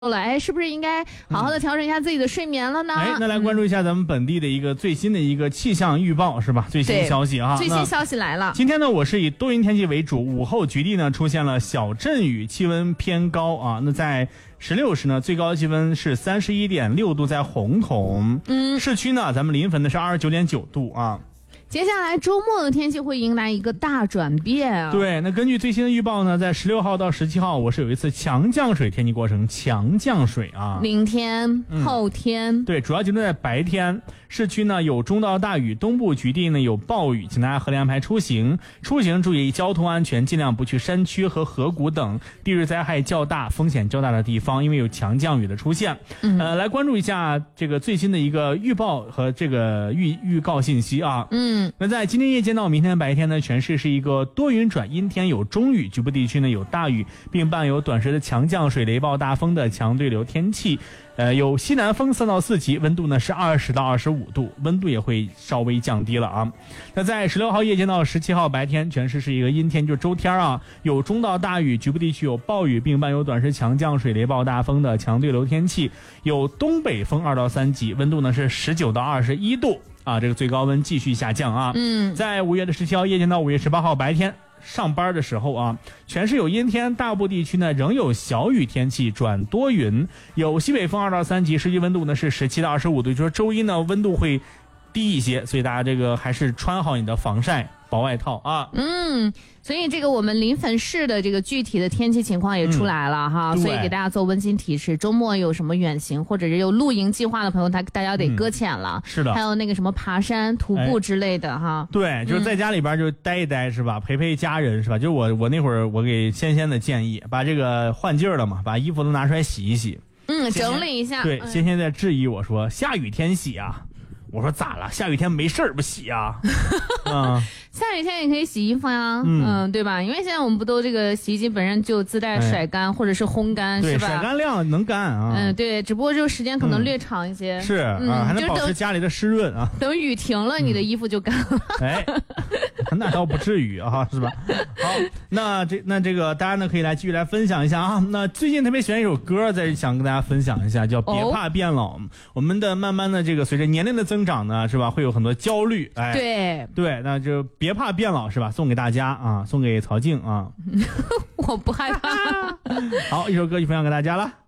了，哎，是不是应该好好的调整一下自己的睡眠了呢？ 那来关注一下咱们本地的一个最新的一个气象预报，是吧？最新消息啊， 最新消息来了。 今天呢，我是以多云天气为主，午后局地呢出现了小阵雨，气温偏高啊。那在16时呢，最高气温是31.6度，在洪统。市区呢，咱们临汾的是29.9度啊。 接下来周末的天气会迎来一个大转变啊！ 对，那根据最新的预报呢，在16号到17号，我是有一次强降水天气过程，强降水啊。 明天、后天， 对，主要集中在白天。市区呢有中到大雨，东部局地呢有暴雨，请大家合理安排出行。出行注意交通安全，尽量不去山区和河谷等地质灾害较大、风险较大的地方，因为有强降雨的出现。来关注一下这个最新的一个预报和这个预告信息啊。那在今天夜间到明天白天呢，全市是一个多云转阴天，有中雨，局部地区呢有大雨，并伴有短时的强降水、雷暴大风的强对流天气。有西南风3到4级，温度呢是20到25度，温度也会稍微降低了啊。那在16号夜间到17号白天，全市是一个阴天，就是周天啊，有中到大雨，局部地区有暴雨，并伴有短时强降水、雷暴大风的强对流天气。有东北风2到3级，温度呢是19到21度啊，这个最高温继续下降啊。在5月的17号夜间到5月18号白天。上班的时候啊，全市有阴天，大部地区呢仍有小雨天气转多云，有西北风2到3级，实际温度呢是17到25度，就是说周一呢温度会低一些，所以大家这个还是穿好你的防晒薄外套啊。 所以这个我们临汾市的这个具体的天气情况也出来了哈，所以给大家做温馨提示，周末有什么远行或者是有露营计划的朋友，大家得搁浅了。 是的， 还有那个什么爬山、徒步之类的哈。 对，就是在家里边就待一待是吧？陪家人是吧？就我那会儿我给仙仙的建议，把这个换季了嘛，把衣服都拿出来洗一洗。 整理一下。 对，仙仙在质疑我说下雨天洗啊。我说咋了？下雨天没事不洗啊？ 下雨天也可以洗衣服呀，对吧？因为现在我们不都这个洗衣机本身就自带甩干或者是烘干，是吧？ 甩干量能干啊。 对，只不过这个时间可能略长一些。 是啊，还能保持家里的湿润啊。 等雨停了，你的衣服就干了。 那倒不至于啊，是吧？好，那这个大家呢可以继续来分享一下啊。那最近特别喜欢一首歌，在想跟大家分享一下，叫《别怕变老》。我们的慢慢的这个随着年龄的增长呢，是吧？会有很多焦虑。对，那就别怕变老，是吧？送给大家啊，送给曹静啊。 我不害怕。 好，一首歌就分享给大家了。